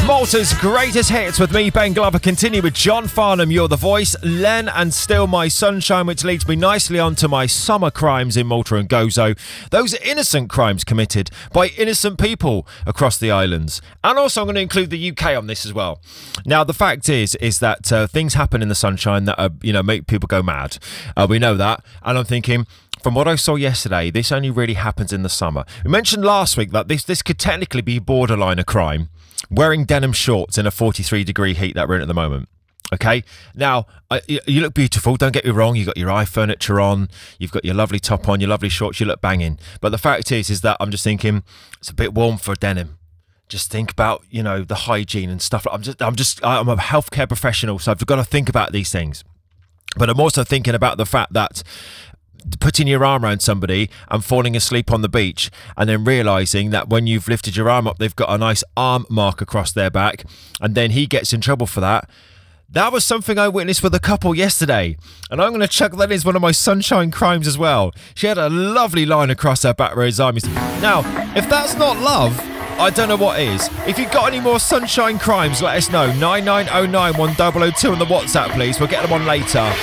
Malta's greatest hits with me, Ben Glover. Continue with John Farnham, You're the Voice, Len and Still My Sunshine, which leads me nicely on to my summer crimes in Malta and Gozo. Those innocent crimes committed by innocent people across the islands. And also I'm going to include the UK on this as well. Now, the fact is that things happen in the sunshine that, make people go mad. We know that. And I'm thinking, from what I saw yesterday, this only really happens in the summer. We mentioned last week that this could technically be borderline a crime. Wearing denim shorts in a 43-degree heat that we're in at the moment. Okay? Now, you look beautiful, don't get me wrong. You've got your eye furniture on, you've got your lovely top on, your lovely shorts, you look banging. But the fact is that I'm just thinking, it's a bit warm for denim. Just think about, the hygiene and stuff. I'm a healthcare professional, so I've got to think about these things. But I'm also thinking about the fact that putting your arm around somebody and falling asleep on the beach and then realising that when you've lifted your arm up, they've got a nice arm mark across their back, and then he gets in trouble for that. That was something I witnessed with a couple yesterday, and I'm going to chuck that in as one of my sunshine crimes as well. She had a lovely line across her back where his arm is. Now, if that's not love, I don't know what is. If you've got any more sunshine crimes, let us know. 9909 1002 on the WhatsApp, please. We'll get them on later.